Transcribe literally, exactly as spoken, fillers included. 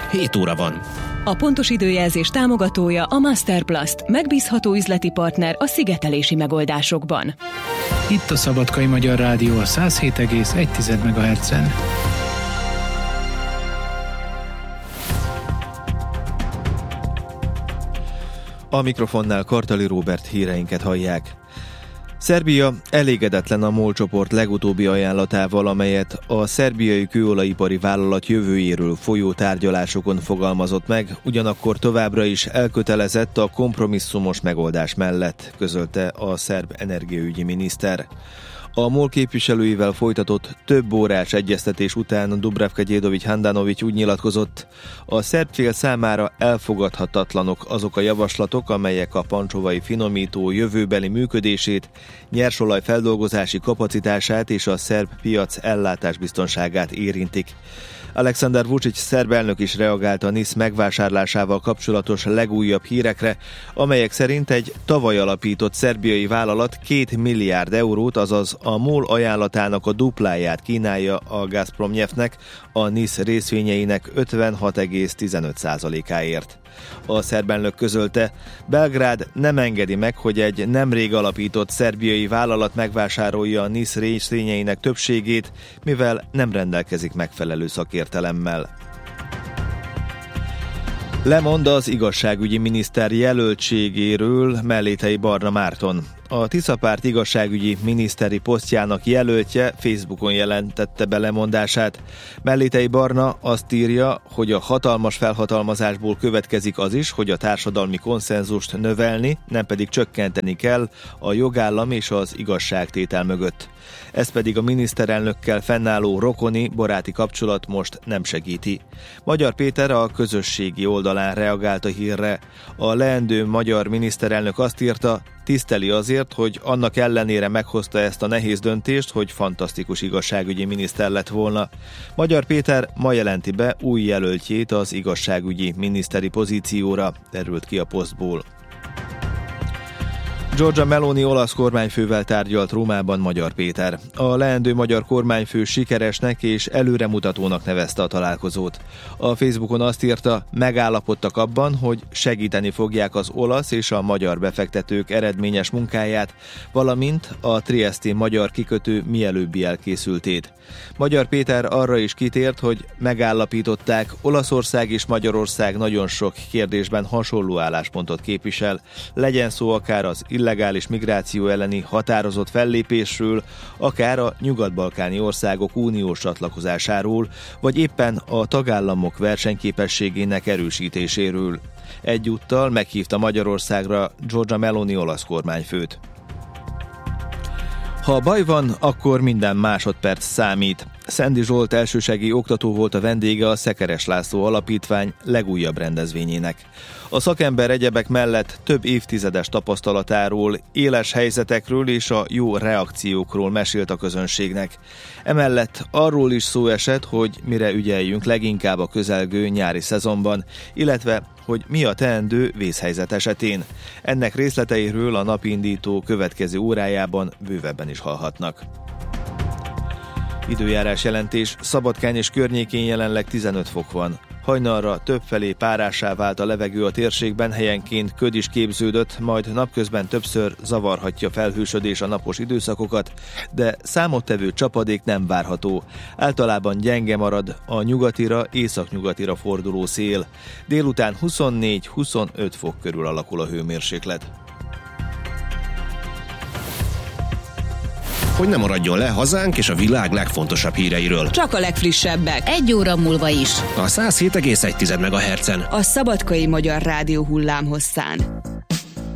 hét óra van. A pontos időjelzés támogatója a Masterplast, megbízható üzleti partner a szigetelési megoldásokban. Itt a Szabadkai Magyar Rádió a száz hét egész egy megahertzen. A mikrofonnál Kartali Róbert, híreinket hallják. Szerbia elégedetlen a MOL csoport legutóbbi ajánlatával, amelyet a szerbiai kőolajipari vállalat jövőjéről folyó tárgyalásokon fogalmazott meg, ugyanakkor továbbra is elkötelezett a kompromisszumos megoldás mellett, közölte a szerb energiaügyi miniszter. A MOL képviselőivel folytatott több órás egyeztetés után Dubravka Đedović Handanović úgy nyilatkozott, a szerb fél számára elfogadhatatlanok azok a javaslatok, amelyek a pancsovai finomító jövőbeli működését, nyersolaj feldolgozási kapacitását és a szerb piac ellátásbiztonságát érintik. Aleksandar Vučić szerb elnök is reagált a NIS megvásárlásával kapcsolatos legújabb hírekre, amelyek szerint egy tavaly alapított szerbiai vállalat két milliárd eurót, azaz a MOL ajánlatának a dupláját kínálja a Gazprom Nyeftnek a NIS részvényeinek ötvenhat egész tizenöt százalékáért. A szerb elnök közölte, Belgrád nem engedi meg, hogy egy nemrég alapított szerbiai vállalat megvásárolja a NIS részvényeinek többségét, mivel nem rendelkezik megfelelő szakértelemmel. Lemond az igazságügyi miniszter jelöltségéről Mellétei Barna Márton. A Tisza Párt igazságügyi miniszteri posztjának jelöltje Facebookon jelentette be lemondását. Mellétei Barna azt írja, hogy a hatalmas felhatalmazásból következik az is, hogy a társadalmi konszenzust növelni, nem pedig csökkenteni kell a jogállam és az igazságtétel mögött. Ez pedig a miniszterelnökkel fennálló rokoni, baráti kapcsolat most nem segíti. Magyar Péter a közösségi oldalán reagált a hírre. A leendő magyar miniszterelnök azt írta, tiszteli azért, hogy annak ellenére meghozta ezt a nehéz döntést, hogy fantasztikus igazságügyi miniszter lett volna. Magyar Péter ma jelenti be új jelöltjét az igazságügyi miniszteri pozícióra, derült ki a posztból. Giorgia Meloni olasz kormányfővel tárgyalt Rómában Magyar Péter. A leendő magyar kormányfő sikeresnek és előremutatónak nevezte a találkozót. A Facebookon azt írta, megállapodtak abban, hogy segíteni fogják az olasz és a magyar befektetők eredményes munkáját, valamint a trieszti magyar kikötő mielőbbi elkészültét. Magyar Péter arra is kitért, hogy megállapították, Olaszország és Magyarország nagyon sok kérdésben hasonló álláspontot képvisel, legyen szó akár az illegális migráció elleni határozott fellépésről, akár a nyugat-balkáni országok uniós csatlakozásáról, vagy éppen a tagállamok versenyképességének erősítéséről. Egyúttal meghívta Magyarországra Giorgia Meloni olasz kormányfőt. Ha baj van, akkor minden másodperc számít. Szendi Zsolt elsősegély oktató volt a vendége a Szekeres László Alapítvány legújabb rendezvényének. A szakember egyebek mellett több évtizedes tapasztalatáról, éles helyzetekről és a jó reakciókról mesélt a közönségnek. Emellett arról is szó esett, hogy mire ügyeljünk leginkább a közelgő nyári szezonban, illetve hogy mi a teendő vészhelyzet esetén. Ennek részleteiről a napindító következő órájában bővebben is hallhatnak. Időjárás jelentés, Szabadkán és környékén jelenleg tizenöt fok van. Hajnalra többfelé párássá vált a levegő a térségben, helyenként köd is képződött, majd napközben többször zavarhatja felhősödés a napos időszakokat, de számottevő csapadék nem várható. Általában gyenge marad a nyugatira, északnyugatira forduló szél. Délután huszonnégy-huszonöt fok körül alakul a hőmérséklet. Hogy ne maradjon le hazánk és a világ legfontosabb híreiről. Csak a legfrissebbek. Egy óra múlva is. A száz hét egész egy megahertzen. A Szabadkai Magyar Rádió hullámhosszán.